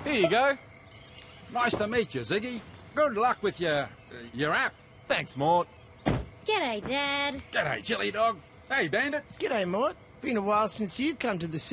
Here you go. Nice to meet you, Ziggy. Good luck with your app. Thanks, Mort. G'day, Dad. G'day, Chili Dog. Hey, Bandit. G'day, Mort. Been a while since you've come to the city.